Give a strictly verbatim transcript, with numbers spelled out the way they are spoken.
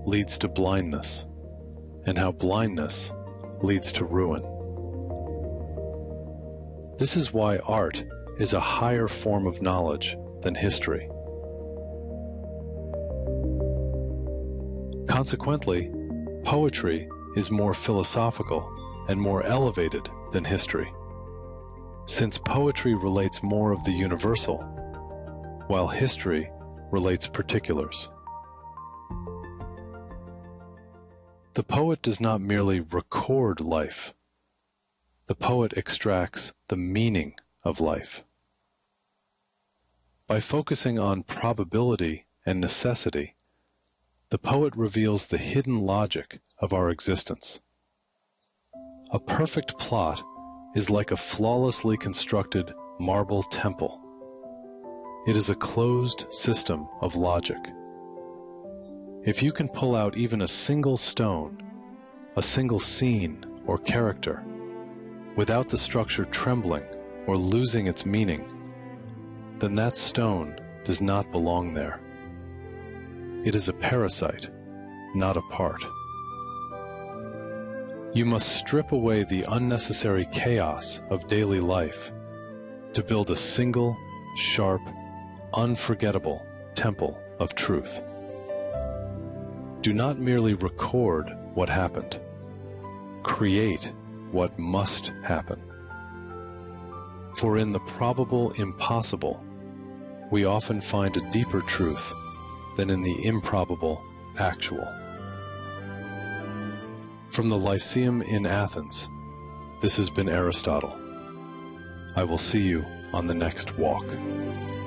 leads to blindness, and how blindness leads to ruin. This is why art is a higher form of knowledge than history. Consequently, poetry is more philosophical and more elevated than history, since poetry relates more of the universal, while history relates particulars. The poet does not merely record life. The poet extracts the meaning of life. By focusing on probability and necessity, the poet reveals the hidden logic of our existence. A perfect plot is like a flawlessly constructed marble temple. It is a closed system of logic. If you can pull out even a single stone, a single scene or character, without the structure trembling or losing its meaning, then that stone does not belong there. It is a parasite, not a part. You must strip away the unnecessary chaos of daily life to build a single, sharp, unforgettable temple of truth. Do not merely record what happened. Create what must happen. For in the probable impossible, we often find a deeper truth than in the improbable actual. From the Lyceum in Athens, this has been Aristotle. I will see you on the next walk.